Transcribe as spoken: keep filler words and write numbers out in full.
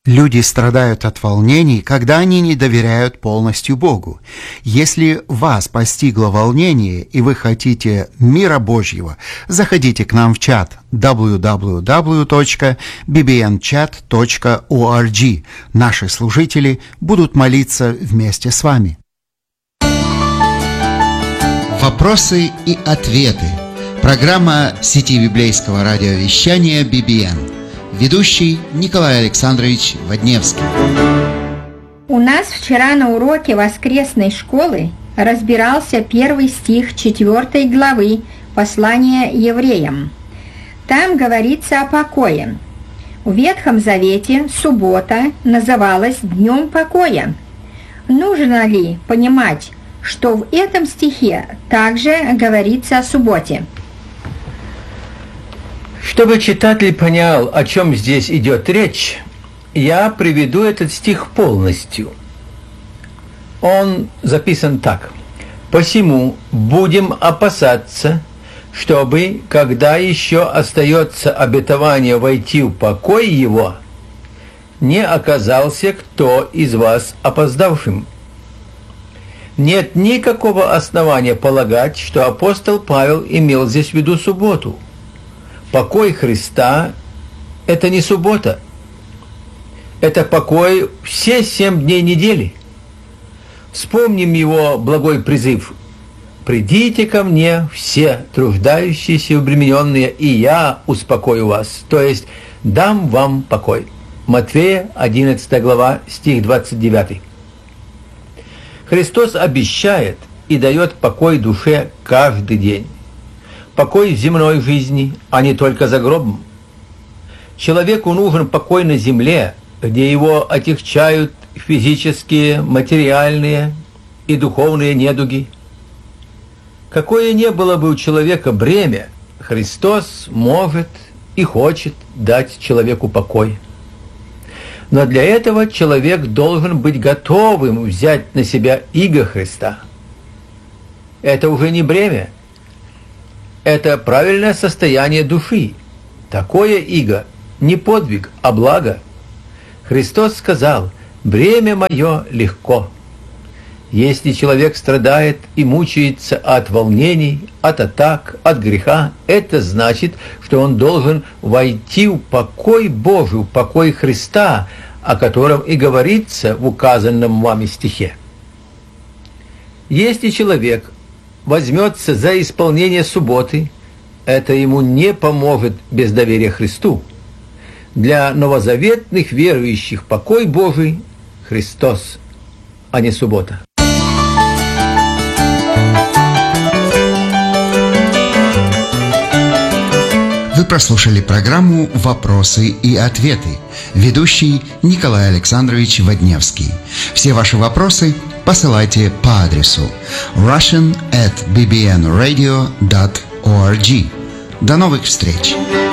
Люди страдают от волнений, когда они не доверяют полностью Богу. Если вас постигло волнение и вы хотите мира Божьего, заходите к нам в чат дабл ю дабл ю дабл ю точка би би эн чат точка орг. Наши служители будут молиться вместе с вами. Вопросы и ответы. Программа сети библейского радиовещания би би эн. Ведущий Николай Александрович Водневский. У нас вчера на уроке воскресной школы разбирался первый стих четвертой главы послания евреям. Там говорится о покое. В Ветхом Завете суббота называлась днем покоя. Нужно ли понимать, что в этом стихе также говорится о субботе? Чтобы читатель понял, о чем здесь идет речь, я приведу этот стих полностью. Он записан так. «Посему будем опасаться, чтобы, когда еще остается обетование войти в покой его, не оказался кто из вас опоздавшим». Нет никакого основания полагать, что апостол Павел имел здесь в виду субботу. Покой Христа – это не суббота. Это покой все семь дней недели. Вспомним его благой призыв. «Придите ко мне, все труждающиеся и обремененные, и я успокою вас», то есть «дам вам покой». Матфея, одиннадцатая глава, стих двадцать девятый. Христос обещает и дает покой душе каждый день. Покой в земной жизни, а не только за гробом. Человеку нужен покой на земле, где его отягчают физические, материальные и духовные недуги. Какое не было бы у человека бремя, Христос может и хочет дать человеку покой. Но для этого человек должен быть готовым взять на себя иго Христа. Это уже не бремя. Это правильное состояние души. Такое иго не подвиг, а благо. Христос сказал: «Бремя мое легко». Если человек страдает и мучается от волнений, от атак, от греха, это значит, что он должен войти в покой Божий, в покой Христа, о котором и говорится в указанном вами стихе. Если человек возьмется за исполнение субботы, это ему не поможет без доверия Христу. Для новозаветных верующих покой Божий – Христос, а не суббота. Вы прослушали программу «Вопросы и ответы». Ведущий Николай Александрович Водневский. Все ваши вопросы посылайте по адресу russian at b b n radio dot org. До новых встреч!